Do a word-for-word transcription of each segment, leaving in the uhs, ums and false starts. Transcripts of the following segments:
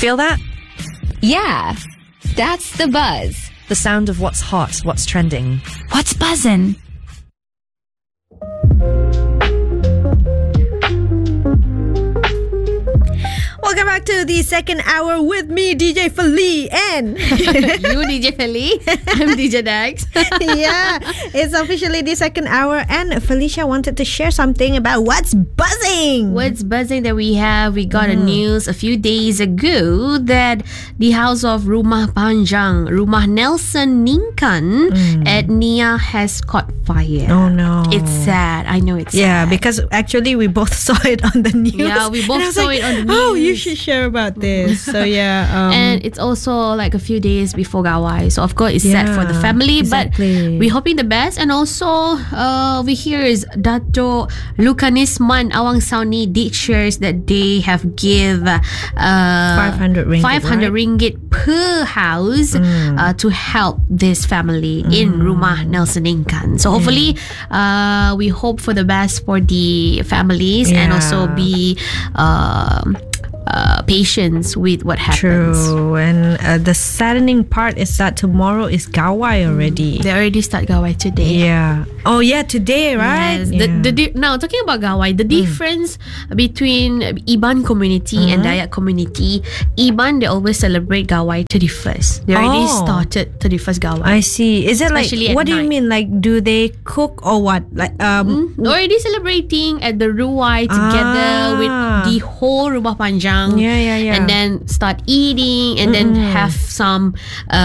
feel that? Yeah, that's the buzz. The sound of what's hot, what's trending. What's buzzing? Welcome back to the second hour with me, D J Feli, and you, D J Feli. I'm D J Dax. Yeah, it's officially the second hour, and Felicia wanted to share something about what's buzzing. What's buzzing that we have? We got mm. a news a few days ago that the house of Rumah Panjang, Rumah Nelson Ningkan mm. at Nia has caught fire. Oh no, it's sad. I know it's yeah sad. Because actually we both saw it on the news. Yeah, we both saw like, it on the news. Oh, you should share about this. So yeah, um, and it's also like a few days before Gawai, so of course it's yeah, sad for the family, exactly. but we're hoping the best. And also uh, we hear is Dato Lukanisman Awang Sauni did shares that they have give uh, five hundred ringgit, five hundred right? ringgit per house mm. uh, to help this family mm. in Rumah Nelson Ningkan. So hopefully yeah. uh, we hope for the best for the families yeah. and also be uh, Uh, patience with what happens. True. And uh, the saddening part is that tomorrow is Gawai already. They already start Gawai today. Yeah. Oh yeah, today, right? Yes. Yeah. The, the di- now talking about Gawai, the mm. difference between Iban community mm-hmm. and Dayak community, Iban they always celebrate Gawai thirty-first. They already oh. started thirty-first Gawai. I see. Is it Especially like what do night. you mean? Like do they cook or what? Like um mm. already celebrating at the Ruai together ah. with the whole Rumah Panjang. Yeah, yeah, yeah. And then start eating and mm-hmm. then have some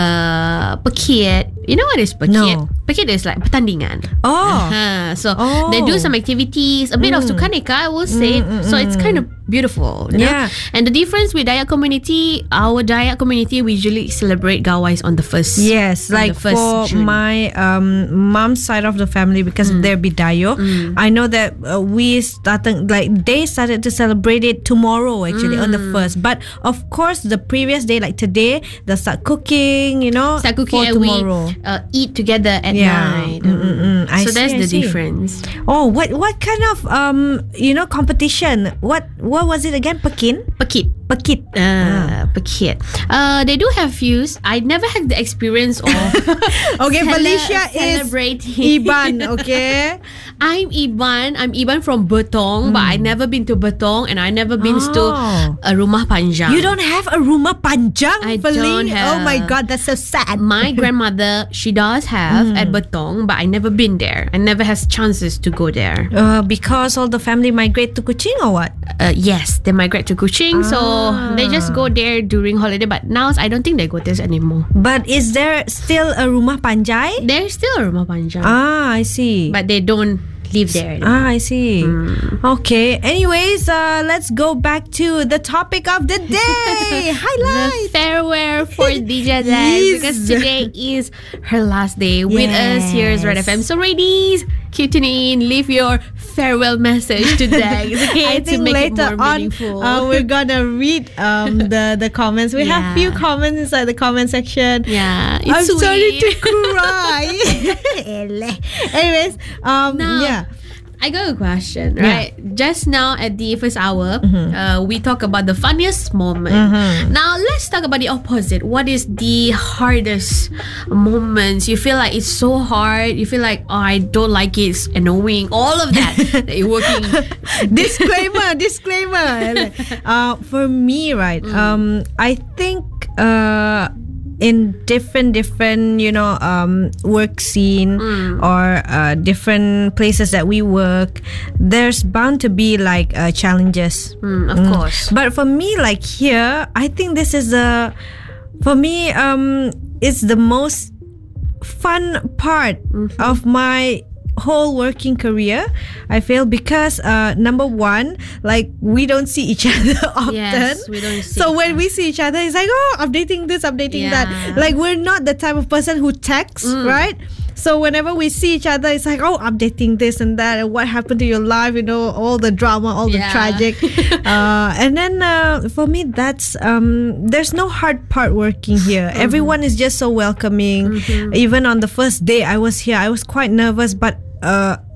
uh, pekit. You know what is pekit? No. Pekit is like pertandingan. Oh. Uh-huh. So oh. they do some activities, a bit mm. of sukaneka, I will say. Mm, mm, so it's kind of beautiful. You know? Yeah. And the difference with Dayak community, our Dayak community, we usually celebrate Gawais on the first. Yes, like the first for June. my um, mom's side of the family, because mm. they're Bidayo, mm. I know that uh, we started, like they started to celebrate it tomorrow actually mm. on the first. But of course, the previous day, like today, they'll start cooking, you know, start cooking for and tomorrow. we uh, eat together at yeah. night. Mm-mm-mm. I so see, that's I the see. difference. Oh, what what kind of um you know competition? What what was it again? Pekin? Pekit. Pekit. Uh, ah. Pekit. Uh, they do have views. I never had the experience of. Okay, cele- Felicia is Iban. Okay, I'm Iban. I'm Iban from Betong, mm. but I never been to Betong and I never been oh. to a Rumah Panjang. You don't have a Rumah Panjang, I Feli? don't have. Oh my God, that's so sad. My grandmother, she does have mm. at Betong, but I never been there. I never has chances to go there. Uh, because all the family migrate to Kuching or what? Uh, yes, they migrate to Kuching, ah. so they just go there during holiday. But now I don't think they go there anymore. But is there still a Rumah Panjai? There's still a Rumah Panjang. Ah, I see. But they don't live there anymore. Ah, I see. Mm. Okay. Anyways, uh, let's go back to the topic of the day. Highlight. The farewell for D J Dax, yes. because today is her last day yes. with us here at Red F M. So ladies, keep tuning in. Leave your farewell message to Dax. Okay, I think to make later it more on meaningful. Uh, we're gonna read um, the the comments. We yeah. have few comments inside the comment section. Yeah, it's I'm sweet. sorry to cry. Anyways, um, now, yeah. I got a question, right? Yeah. Just now at the first hour, mm-hmm. uh, we talk about the funniest moment. Mm-hmm. Now, let's talk about the opposite. What is the hardest moments? You feel like it's so hard. You feel like, oh, I don't like it. It's annoying. All of that. that you're working. disclaimer, disclaimer. Uh, for me, right, mm. um, I think... Uh, in different different you know um work scene mm. or uh, different places that we work, there's bound to be like uh, challenges, mm, of mm. course. But for me, like here, I think this is a for me um it's the most fun part mm-hmm. of my whole working career, I feel, because uh, number one, like we don't see each other often. Yes, we don't see so when we see each other, it's like, oh, updating this, updating yeah. that. Like we're not the type of person who texts, mm. right? So whenever we see each other, it's like, oh, updating this and that, and what happened to your life, you know, all the drama, all the yeah. tragic. uh, and then uh, for me, that's um, there's no hard part working here. Mm-hmm. Everyone is just so welcoming. Mm-hmm. Even on the first day I was here, I was quite nervous, but Uh,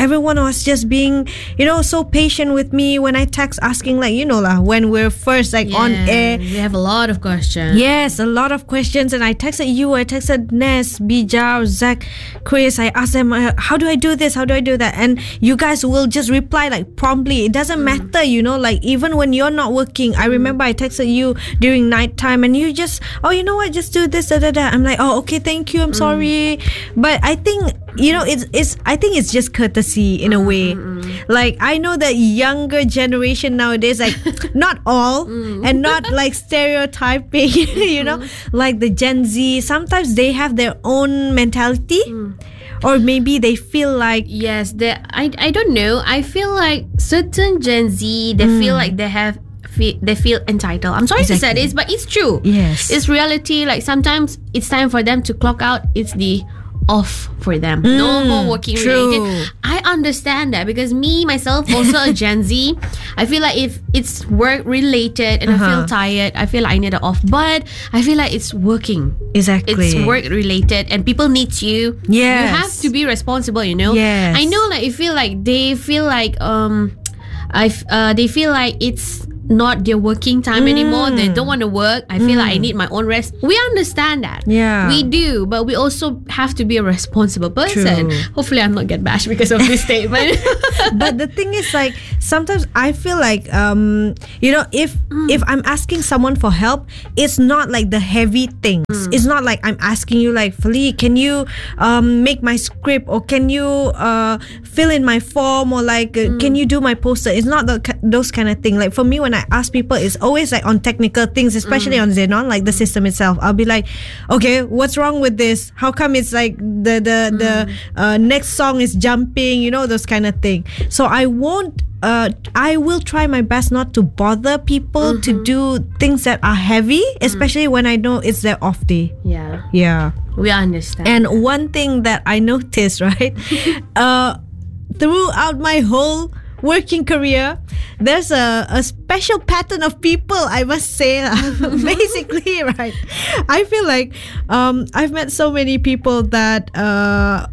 everyone was just being, you know, so patient with me when I text asking, like, you know, lah, when we're first like on air. We have a lot of questions. Yes, a lot of questions. And I texted you, I texted Ness, Bijao, Zach, Chris. I asked them, uh, how do I do this? How do I do that? And you guys will just reply like promptly. It doesn't mm. matter, you know, like even when you're not working. I remember I texted you during night time and you just, oh, you know what, just do this, da, da, da. I'm like, oh, okay, thank you, I'm mm. sorry. But I think, you know, it's, it's, I think it's just courtesy in a way. Mm-hmm. Like, I know that younger generation nowadays, like, not all, mm. and not like stereotyping, you know, mm-hmm. like the Gen Z, sometimes they have their own mentality. Mm. Or maybe they feel like, yes, they, I, I don't know. I feel like certain Gen Z, they mm. feel like they have Fe- they feel entitled. I'm sorry exactly. to say this, but it's true. Yes, it's reality. Like sometimes it's time for them to clock out. It's the off for them. Mm, no more working true. related. I understand that because me myself also a Gen Z. I feel like if it's work related and uh-huh. I feel tired, I feel like I need an off. But I feel like it's working. Exactly. It's work related and people need you. Yes. You have to be responsible, you know. Yes. I know like you feel like they feel like um I uh they feel like it's not their working time mm. anymore. They don't want to work. I feel mm. like I need my own rest. We understand that. Yeah. We do. But we also have to be a responsible person. True. Hopefully I'm not get bashed because of this statement. But the thing is, like, sometimes I feel like um you know, if mm. if I'm asking someone for help, it's not like the heavy things. Mm. It's not like I'm asking you like, Feli, can you um make my script, or can you uh fill in my form, or like uh, mm. can you do my poster? It's not the, those kind of thing. Like for me, when I ask people, it's always like on technical things, especially mm. on Xenon, like the system itself. I'll be like, okay, what's wrong with this? How come it's like the the mm. the uh, next song is jumping? You know, those kind of thing. So I won't. Uh, I will try my best not to bother people mm-hmm. to do things that are heavy, especially mm. when I know it's their off day. Yeah, yeah, we understand. And that. One thing that I noticed, right, uh, throughout my whole working career, there's a, a special pattern of people, I must say. Basically, right, I feel like um, I've met so many people that uh,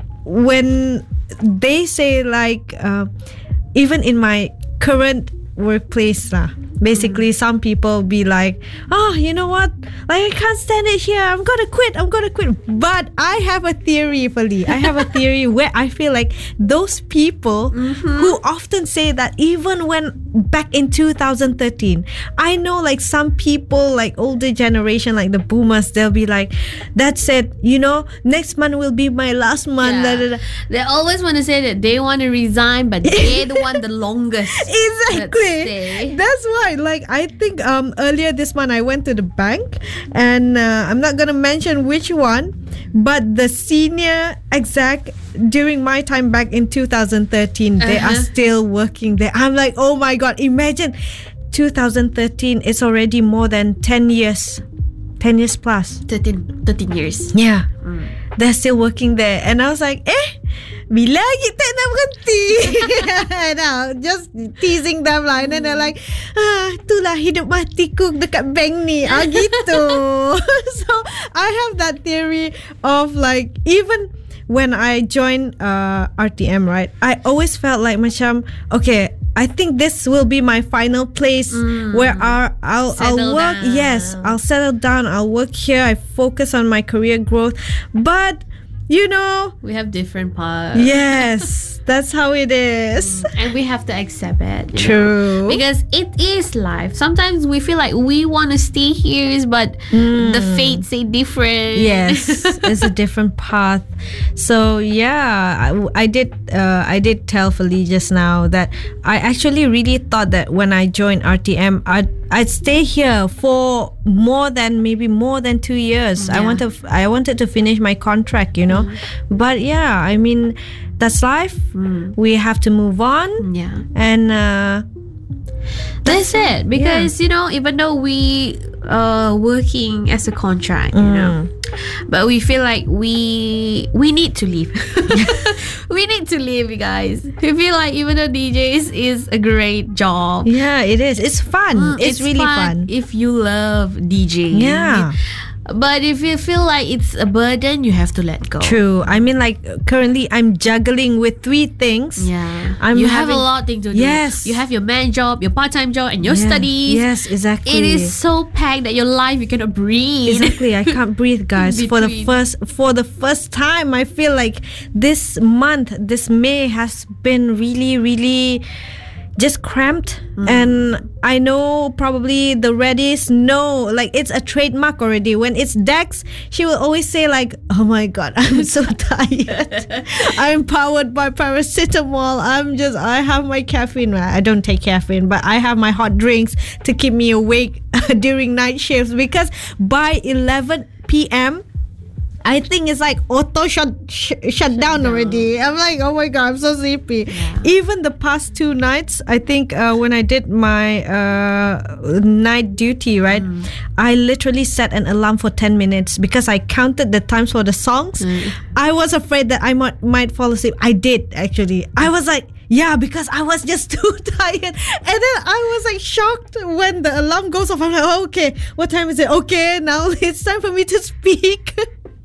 when they say like uh, even in my current workplace lah, basically mm. some people be like, oh, you know what, like I can't stand it here, I'm gonna quit I'm gonna quit but I have a theory, Feli. I have a theory where I feel like those people mm-hmm. who often say that, even when back in two thousand thirteen, I know like some people, like older generation, like the boomers, they'll be like, that's it, you know, next month will be my last month. Yeah. Da, da, da. They always want to say that they want to resign, but they're the one the longest. Exactly. That's why, like, I think um earlier this month I went to the bank, and uh, I'm not gonna mention which one, but the senior exec during my time back in two thousand thirteen, uh-huh. they are still working there. I'm like, oh my god, imagine two thousand thirteen, it's already more than ten years ten years plus. thirteen, thirteen years. Yeah. Mm. They're still working there. And I was like, eh, bila kita nak berhenti? Now, just teasing them lah. And then they're like, ah, itulah hidup matiku dekat bank ni. Ah, gitu. So, I have that theory of like, even when I joined uh, R T M, right, I always felt like macam, okay, I think this will be my final place mm. where I'll, I'll, I'll work. Down. Yes, I'll settle down. I'll work here. I focus on my career growth. But, you know, we have different paths. Yes, that's how it is. Mm. And we have to accept it. True. Know? Because it is life. Sometimes we feel like we want to stay here, but mm. the fates say different. Yes, it's a different path. So yeah, I, I did. Uh, I did tell Feli just now that I actually really thought that when I joined R T M, I'd I'd stay here for more than maybe more than two years. Yeah. I wanted I wanted to finish my contract, you know. Mm. But yeah, I mean, that's life. Mm. We have to move on. Yeah, and uh, that's, that's it. Because yeah. you know, even though we uh working as a contract, you mm. know, but we feel like we we need to leave. We need to leave, you guys. We feel like even though D Js is a great job, yeah, it is. It's fun. Mm, it's, it's really fun, fun if you love DJing. Yeah. But if you feel like it's a burden, you have to let go. True. I mean, like currently I'm juggling with three things. Yeah. I'm you having, have a lot of things to do. Yes. You have your man job, your part-time job, and your Yeah. studies. Yes, exactly. It is so packed that your life you cannot breathe. Exactly. I can't breathe, guys. for the Between. first for the first time, I feel like this month, this May has been really, really just cramped. Mm. And I know probably the Reddies know, like it's a trademark already. When it's Dex, she will always say like, oh my god, I'm so tired. I'm powered by paracetamol. I'm just I have my caffeine. I don't take caffeine, but I have my hot drinks to keep me awake during night shifts, because by eleven p.m. I think it's like auto shut sh- shut down already. I'm like, oh my god, I'm so sleepy. Yeah. Even the past two nights, I think uh, when I did my uh, night duty, right, mm. I literally set an alarm for ten minutes because I counted the times for the songs. Mm. I was afraid that I might might fall asleep. I did actually. I was like, yeah, because I was just too tired. And then I was like shocked when the alarm goes off. I'm like, oh, okay, what time is it? Okay, now it's time for me to speak.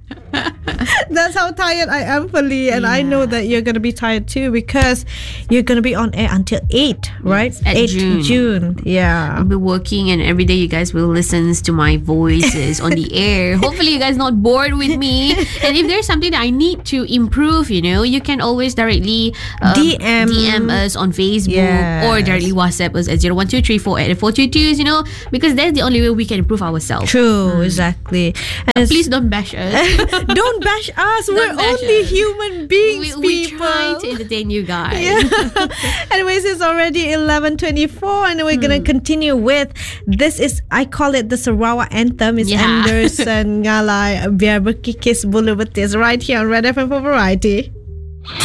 That's how tired I am, Fali, and yeah. I know that you're gonna be tired too, because you're gonna be on air until eight, right? Yes, at eight June. June. Yeah, I'll be working, and every day you guys will listen to my voices on the air. Hopefully, you guys not bored with me. And if there's something that I need to improve, you know, you can always directly um, D M D M us on Facebook, yes. or directly WhatsApp us at zero one two three four eight four two two. You know, because that's the only way we can improve ourselves. True, mm. exactly. And please don't bash us. Don't bash us. Don't We're bash only us. human beings, we, we people. try to entertain you guys. Yeah. Anyways, it's already eleven twenty-four, and we're mm. gonna continue with this. Is I call it the Sarawak anthem. It's yeah. Anderson Ngalai Biar Berkikis Bulu Betis right here on Red F M for Variety.